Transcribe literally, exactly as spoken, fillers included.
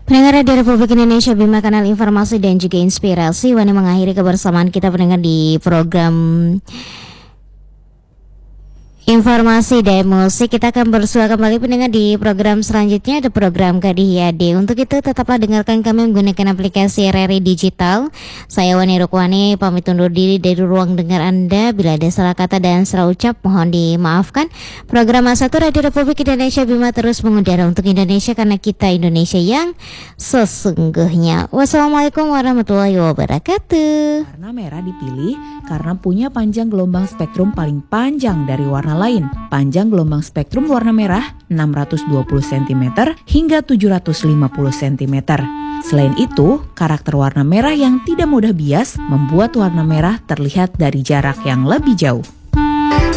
Pendengar Radio Republik Indonesia, Bima Kanal Informasi dan juga Inspirasi. Wani mengakhiri kebersamaan kita pendengar di program Informasi dan Musik. Kita akan bersua kembali pendengar di program selanjutnya, ada program Kadiyade. Untuk itu tetaplah dengarkan kami menggunakan aplikasi R R I Digital. Saya Wani Rukwani pamit undur diri dari ruang dengar Anda. Bila ada salah kata dan salah ucap mohon dimaafkan. Program satu Radio Republik Indonesia Bima terus mengudara untuk Indonesia karena kita Indonesia yang sesungguhnya. Wassalamualaikum warahmatullahi wabarakatuh. Warna merah dipilih karena punya panjang gelombang spektrum paling panjang dari warna lain. Panjang gelombang spektrum warna merah enam ratus dua puluh sentimeter hingga tujuh ratus lima puluh sentimeter. Selain itu, karakter warna merah yang tidak mudah bias membuat warna merah terlihat dari jarak yang lebih jauh.